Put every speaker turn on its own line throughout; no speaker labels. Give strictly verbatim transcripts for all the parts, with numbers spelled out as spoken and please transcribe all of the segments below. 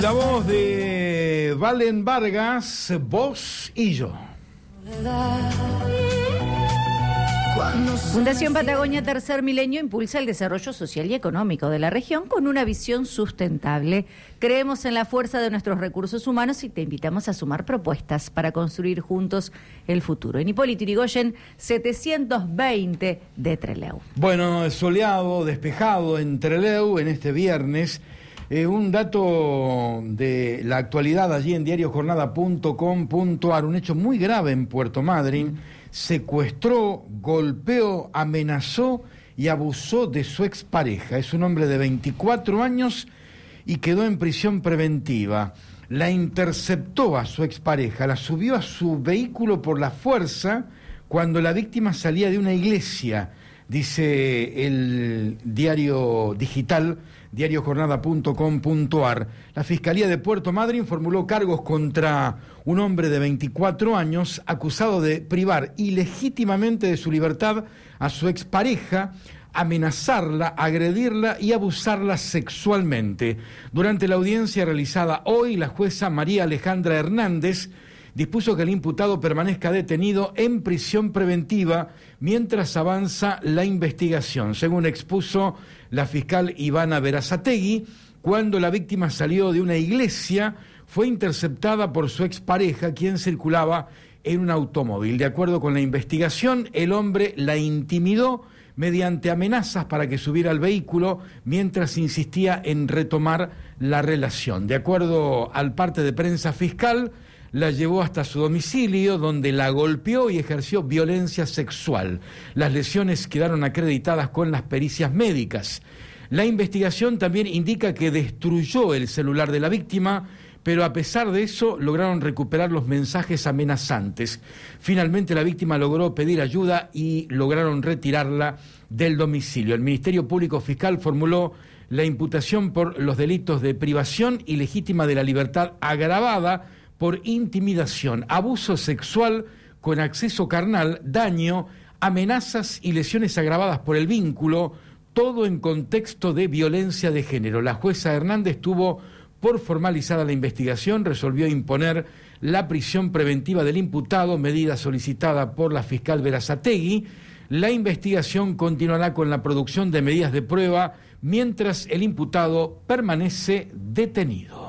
La voz de Valen Vargas, Vos y Yo.
Fundación Patagonia Tercer Milenio impulsa el desarrollo social y económico de la región con una visión sustentable. Creemos en la fuerza de nuestros recursos humanos y te invitamos a sumar propuestas para construir juntos el futuro. En Hipólito Yrigoyen, setecientos veinte de Trelew.
Bueno, soleado, despejado en Trelew en este viernes. Eh, un dato de la actualidad allí en diario jornada punto com punto ar, un hecho muy grave en Puerto Madryn. Secuestró, golpeó, amenazó y abusó de su expareja. Es un hombre de veinticuatro años y quedó en prisión preventiva. La interceptó a su expareja, la subió a su vehículo por la fuerza cuando la víctima salía de una iglesia, dice el diario digital diario jornada punto com punto ar. La Fiscalía de Puerto Madryn formuló cargos contra un hombre de veinticuatro años acusado de privar ilegítimamente de su libertad a su expareja, amenazarla, agredirla y abusarla sexualmente. Durante la audiencia realizada hoy, la jueza María Alejandra Hernández dispuso que el imputado permanezca detenido en prisión preventiva mientras avanza la investigación. Según expuso la fiscal Ivana Berazategui, cuando la víctima salió de una iglesia, fue interceptada por su expareja, quien circulaba en un automóvil. De acuerdo con la investigación, el hombre la intimidó mediante amenazas para que subiera al vehículo mientras insistía en retomar la relación. De acuerdo al parte de prensa fiscal, la llevó hasta su domicilio, donde la golpeó y ejerció violencia sexual. Las lesiones quedaron acreditadas con las pericias médicas. La investigación también indica que destruyó el celular de la víctima, pero a pesar de eso lograron recuperar los mensajes amenazantes. Finalmente la víctima logró pedir ayuda y lograron retirarla del domicilio. El Ministerio Público Fiscal formuló la imputación por los delitos de privación ilegítima de la libertad agravada por intimidación, abuso sexual con acceso carnal, daño, amenazas y lesiones agravadas por el vínculo, todo en contexto de violencia de género. La jueza Hernández tuvo por formalizada la investigación, resolvió imponer la prisión preventiva del imputado, medida solicitada por la fiscal Berazategui. La investigación continuará con la producción de medidas de prueba mientras el imputado permanece detenido.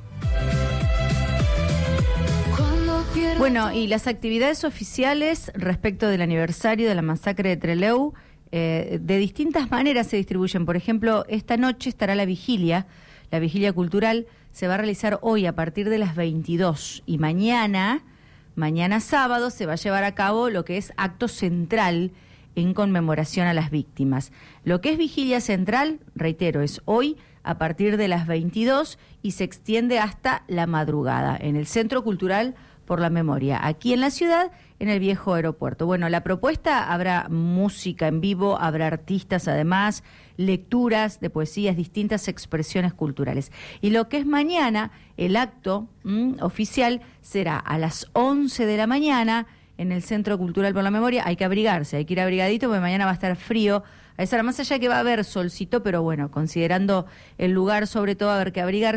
Bueno, y las actividades oficiales respecto del aniversario de la masacre de Trelew, eh, de distintas maneras se distribuyen. Por ejemplo, esta noche estará la vigilia, la vigilia cultural se va a realizar hoy a partir de las veintidós y mañana, mañana sábado, se va a llevar a cabo lo que es acto central en conmemoración a las víctimas. Lo que es vigilia central, reitero, es hoy a partir de las veintidós y se extiende hasta la madrugada en el Centro Cultural por la Memoria, aquí en la ciudad, en el viejo aeropuerto. Bueno, la propuesta, habrá música en vivo, habrá artistas además, lecturas de poesías, distintas expresiones culturales. Y lo que es mañana, el acto mmm, oficial será a las once de la mañana en el Centro Cultural por la Memoria. Hay que abrigarse, hay que ir abrigadito porque mañana va a estar frío. A esa hora, más allá que va a haber solcito, pero bueno, considerando el lugar, sobre todo, a ver que abrigarse.